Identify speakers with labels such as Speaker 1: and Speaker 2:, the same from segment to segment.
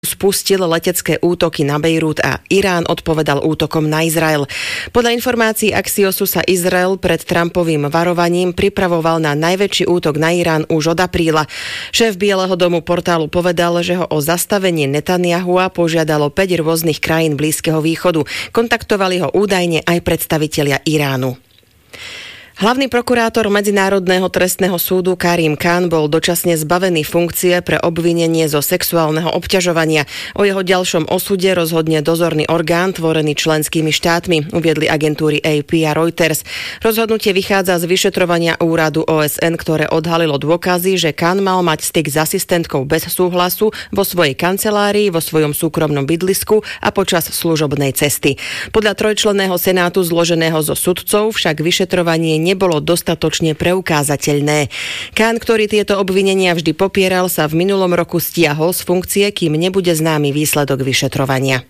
Speaker 1: spustil letecké útoky na Bejrút a Irán odpovedal útokom na Izrael. Podľa informácií Axiosu sa Izrael pred Trumpovým varovaním pripravoval na najväčší útok na Irán už od apríla. Šéf Bieleho domu portálu povedal, že ho o zastavenie Netanyahua požiadalo 5 rôznych krajín Blízkeho východu. Kontaktovali ho údajne aj predstavitelia Iránu. Hlavný prokurátor Medzinárodného trestného súdu Karim Khan bol dočasne zbavený funkcie pre obvinenie zo sexuálneho obťažovania. O jeho ďalšom osude rozhodne dozorný orgán tvorený členskými štátmi, uviedli agentúry AP a Reuters. Rozhodnutie vychádza z vyšetrovania úradu OSN, ktoré odhalilo dôkazy, že Khan mal mať styk s asistentkou bez súhlasu vo svojej kancelárii, vo svojom súkromnom bydlisku a počas služobnej cesty. Podľa trojčlenného senátu zloženého zo sudcov však vyšetrovanie nebolo dostatočne preukázateľné. Khan, ktorý tieto obvinenia vždy popieral, sa v minulom roku stiahol z funkcie, kým nebude známy výsledok vyšetrovania.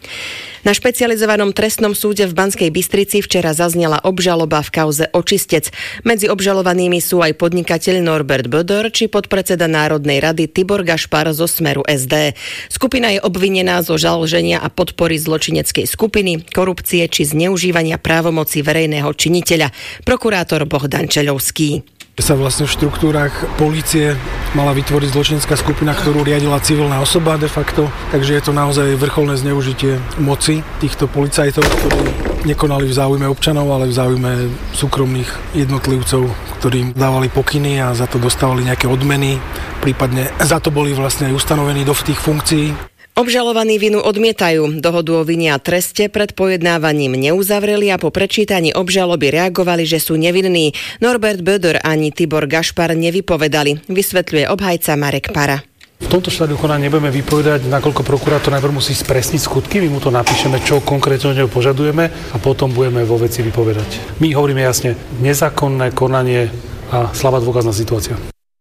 Speaker 1: Na špecializovanom trestnom súde v Banskej Bystrici včera zaznela obžaloba v kauze Očistec. Medzi obžalovanými sú aj podnikateľ Norbert Böder či podpredseda Národnej rady Tibor Gašpar zo Smeru SD. Skupina je obvinená zo založenia a podpory zločineckej skupiny, korupcie či zneužívania právomoci verejného činiteľa. Prokurátor Bohdan Čeľovský.
Speaker 2: Sa vlastne v štruktúrach polície mala vytvoriť zločinecká skupina, ktorú riadila civilná osoba de facto, takže je to naozaj vrcholné zneužitie moci týchto policajtov, ktorí nekonali v záujme občanov, ale v záujme súkromných jednotlivcov, ktorým dávali pokyny a za to dostávali nejaké odmeny, prípadne za to boli vlastne aj ustanovení do tých funkcií.
Speaker 1: Obžalovaní vinu odmietajú. Dohodu o vine a treste pred pojednávaním neuzavreli a po prečítaní obžaloby reagovali, že sú nevinní. Norbert Böder ani Tibor Gašpar nevypovedali, vysvetľuje obhajca Marek Para.
Speaker 3: V tomto štádiu konania nebudeme vypovedať, nakoľko prokurátor najprv musí spresniť skutky, my mu to napíšeme, čo konkrétne od neho požadujeme a potom budeme vo veci vypovedať. My hovoríme jasne, nezákonné konanie a slabá dôkazná situácia.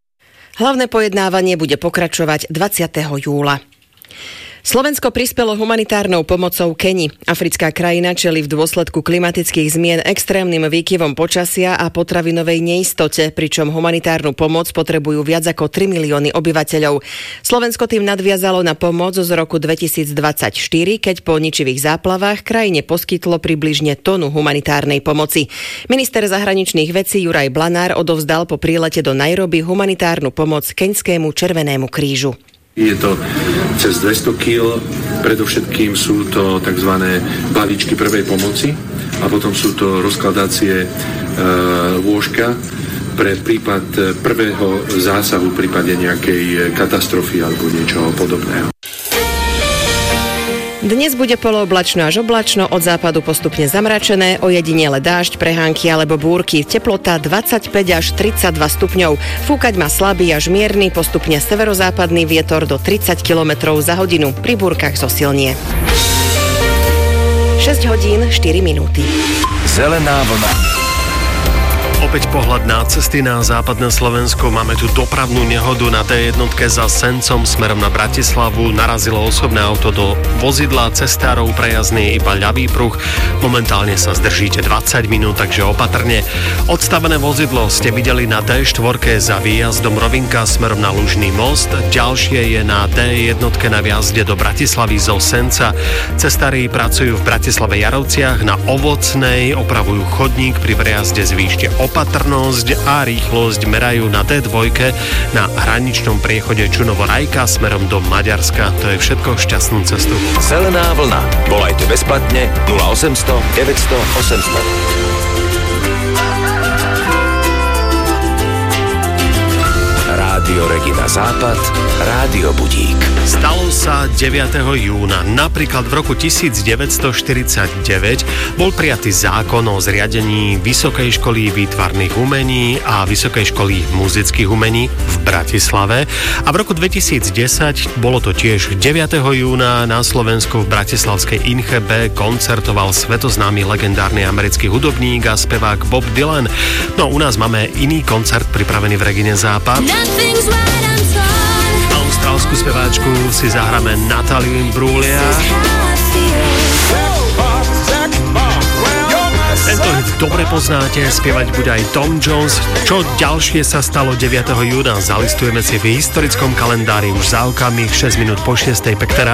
Speaker 1: Hlavné pojednávanie bude pokračovať 20. júla. Slovensko prispelo humanitárnou pomocou Keni. Africká krajina čelí v dôsledku klimatických zmien extrémnym výkyvom počasia a potravinovej neistote, pričom humanitárnu pomoc potrebujú viac ako 3 milióny obyvateľov. Slovensko tým nadviazalo na pomoc z roku 2024, keď po ničivých záplavách krajine poskytlo približne tonu humanitárnej pomoci. Minister zahraničných vecí Juraj Blanár odovzdal po prílete do Nairobi humanitárnu pomoc Keňskému Červenému krížu.
Speaker 4: Je to cez 200 kg, predovšetkým sú to tzv. Balíčky prvej pomoci a potom sú to rozkladacie lôžka pre prípad prvého zásahu v prípade nejakej katastrofy alebo niečoho podobného.
Speaker 1: Dnes bude polooblačno až oblačno, od západu postupne zamračené, ojedinele dážď, prehánky alebo búrky. Teplota 25 až 32 stupňov. Fúkať má slabý až mierny, postupne severozápadný vietor do 30 km za hodinu. Pri búrkach zosilnie. 6 hodín 4 minúty.
Speaker 5: Zelená vlna. Opäť pohľad na cesty na západné Slovensko. Máme tu dopravnú nehodu na D1 za Sencom smerom na Bratislavu. Narazilo osobné auto do vozidla, cestárov prejazdný iba ľavý pruh. Momentálne sa zdržíte 20 minút, takže opatrne. Odstavené vozidlo ste videli na D4 za výjazdom Rovinka smerom na Lužný most. Ďalšie je na D1 na viazde do Bratislavy zo Senca. Cestári pracujú v Bratislave Jarovciach, na Ovocnej opravujú chodník, pri prejazde zvýšte opatrnosť a rýchlosť merajú na D2 na hraničnom priechode Čunovo-Rajka smerom do Maďarska. To je všetko, šťastnú cestu.
Speaker 6: Zelená vlna. Volajte bezplatne 0800 900 800. Rádio Regina Západ, Rádio Budík.
Speaker 5: Stalo sa 9. júna. Napríklad v roku 1949 bol prijatý zákon o zriadení Vysokej školy výtvarných umení a Vysokej školy muzických umení v Bratislave. A v roku 2010 bolo to tiež 9. júna na Slovensku v bratislavskej Inchebe koncertoval svetoznámy legendárny americký hudobník a spevák Bob Dylan. No u nás máme iný koncert pripravený v Regine Západ. Austrálsku speváčku si zahráme Natalie Imbruglia. Tento hit dobre poznáte, spievať bude aj Tom Jones. Čo ďalšie sa stalo 9. júna, zalistujeme si v historickom kalendári už za okamih 6 minút po 6. Pekne